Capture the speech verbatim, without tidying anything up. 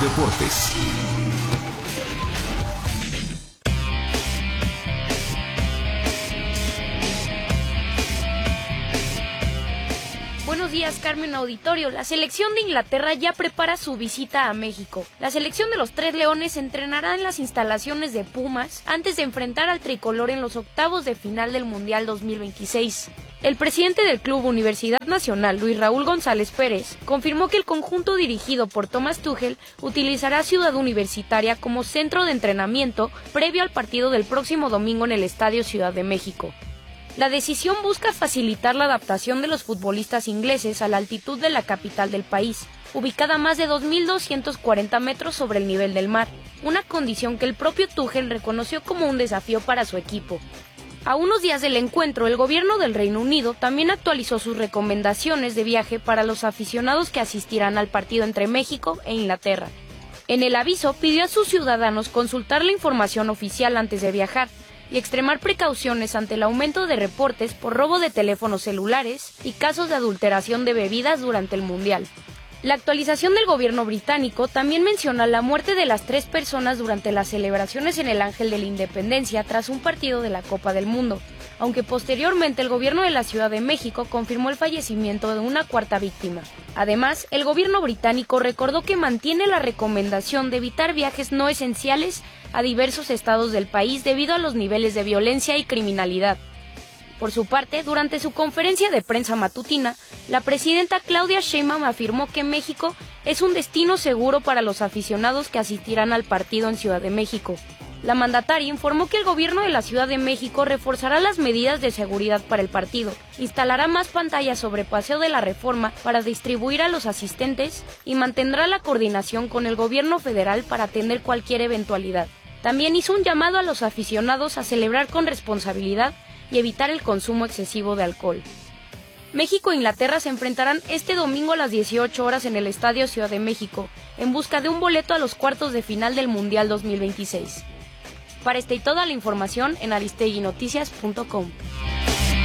Deportes. Buenos días, Carmen Auditorio. La selección de Inglaterra ya prepara su visita a México. La selección de los Tres Leones entrenará en las instalaciones de Pumas antes de enfrentar al tricolor en los octavos de final del Mundial dos mil veintiséis. El presidente del Club Universidad Nacional, Luis Raúl González Pérez, confirmó que el conjunto dirigido por Thomas Tuchel utilizará Ciudad Universitaria como centro de entrenamiento previo al partido del próximo domingo en el Estadio Ciudad de México. La decisión busca facilitar la adaptación de los futbolistas ingleses a la altitud de la capital del país, ubicada a más de dos mil doscientos cuarenta metros sobre el nivel del mar, una condición que el propio Tuchel reconoció como un desafío para su equipo. A unos días del encuentro, el gobierno del Reino Unido también actualizó sus recomendaciones de viaje para los aficionados que asistirán al partido entre México e Inglaterra. En el aviso pidió a sus ciudadanos consultar la información oficial antes de viajar y extremar precauciones ante el aumento de reportes por robo de teléfonos celulares y casos de adulteración de bebidas durante el Mundial. La actualización del gobierno británico también menciona la muerte de las tres personas durante las celebraciones en el Ángel de la Independencia tras un partido de la Copa del Mundo, aunque posteriormente el gobierno de la Ciudad de México confirmó el fallecimiento de una cuarta víctima. Además, el gobierno británico recordó que mantiene la recomendación de evitar viajes no esenciales a diversos estados del país debido a los niveles de violencia y criminalidad. Por su parte, durante su conferencia de prensa matutina, la presidenta Claudia Sheinbaum afirmó que México es un destino seguro para los aficionados que asistirán al partido en Ciudad de México. La mandataria informó que el gobierno de la Ciudad de México reforzará las medidas de seguridad para el partido, instalará más pantallas sobre Paseo de la Reforma para distribuir a los asistentes y mantendrá la coordinación con el gobierno federal para atender cualquier eventualidad. También hizo un llamado a los aficionados a celebrar con responsabilidad y evitar el consumo excesivo de alcohol. México e Inglaterra se enfrentarán este domingo a las dieciocho horas en el Estadio Ciudad de México, en busca de un boleto a los cuartos de final del Mundial dos mil veintiséis. Para esta y toda la información en aristegui noticias punto com.